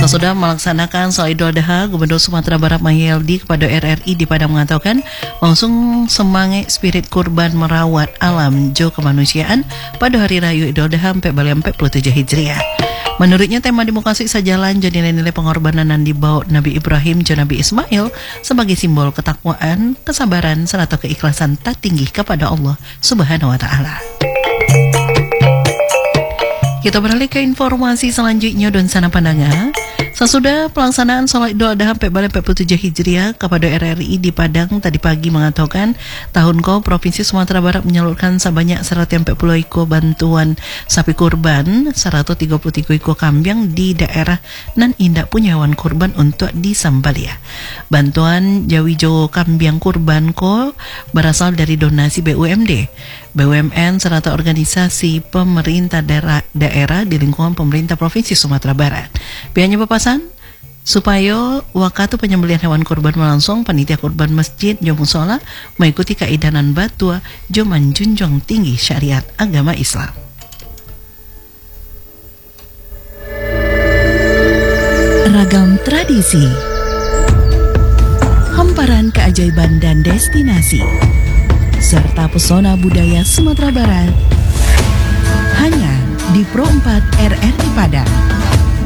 Sesudah melaksanakan sholat Idul Adha, Gubernur Sumatera Barat Mahyildi kepada RRI di Padang mengatakan langsung semangat spirit kurban merawat alam jo kemanusiaan pada hari raya Idul Adha 1447 Hijriah. Menurutnya tema demokrasi sejalan jadi nilai-nilai pengorbanan yang dibawa Nabi Ibrahim dan Nabi Ismail sebagai simbol ketakwaan, kesabaran, serta keikhlasan tertinggi kepada Allah Subhanahu wa Ta'ala. Kita beralih ke informasi selanjutnya dan sana pandangan. Sesudah pelaksanaan sholat Idul Adha 1447 Hijriah kepada RRI di Padang tadi pagi mengatakan tahun kau Provinsi Sumatera Barat menyalurkan sebanyak 140 ekor bantuan sapi kurban, 133 ekor kambing di daerah nan indak punya hewan kurban untuk disambalia. Bantuan jawi-jawa kambing kurban ko berasal dari donasi BUMD, BUMN serta organisasi pemerintah daerah di lingkungan pemerintah Provinsi Sumatera Barat. Pihaknya berpesan supaya waktu penyembelihan hewan kurban berlangsung, panitia kurban masjid jo musola mengikuti kaidanan batua jo menjunjung tinggi syariat agama Islam. Ragam tradisi, hamparan keajaiban dan destinasi, serta pesona budaya Sumatera Barat hanya di Pro 4 RRI Padang.